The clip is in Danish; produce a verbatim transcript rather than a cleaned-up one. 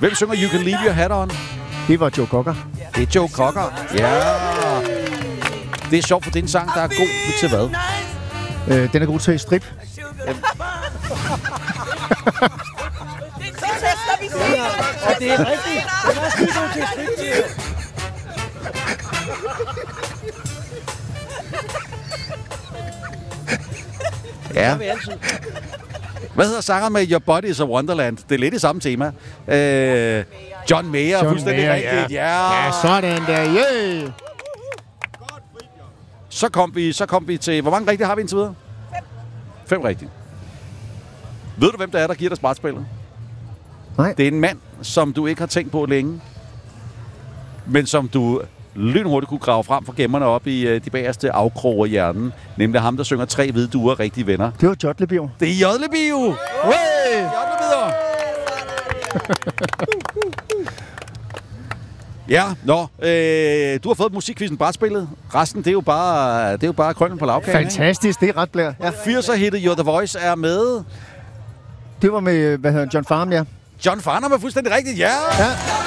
Hvem synger You Can Leave Your Hat On? Det var Joe Cocker. Det er Joe Cocker. Ja. Det er sjovt, for det er en sang, der er god til hvad? Øh, den er god til strip. Og det er rigtigt. Den er også lige god til strip til. Ja. Hvad hedder sangeren med Your Body is a Wonderland? Det er lidt i samme tema. Øh, John Mayer, John fuldstændig Mayer, rigtigt. Ja. Ja, sådan der. Yeah. Så kom vi, så kom vi til... Hvor mange rigtige har vi indtil videre? Fem. Fem rigtige. Ved du, hvem der er, der giver dig smartspillet? Nej. Det er en mand, som du ikke har tænkt på længe, men som du lynhurtigt kunne grave frem fra gemmerne op i uh, de bagerste afkroge af hjernen. Nemlig ham, der synger Tre hvide duer, rigtige venner. Det var Jodlebio. Det er Jodlebio! Hey! Jodlebio! Ja, nå. Øh, du har fået musikquizzen brætspillet. Resten, det er jo bare, det er jo bare krønnen på lavkagen. Fantastisk, det er ret blær. Ja. firser-hittet You're the Voice er med. Det var med, hvad hedder John Farnham, ja. John Farnham er fuldstændig rigtigt, ja! Ja.